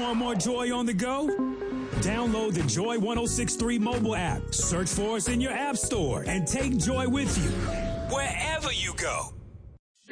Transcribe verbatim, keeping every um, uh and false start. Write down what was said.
want more Joy on the go? Download the Joy ten sixty-three mobile app. Search for us in your app store and take Joy with you wherever you go.